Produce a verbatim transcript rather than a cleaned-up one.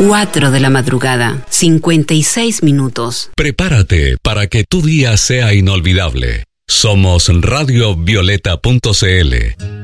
cuatro de la madrugada, cincuenta y seis minutos. Prepárate para que tu día sea inolvidable. Somos radio violeta punto c l.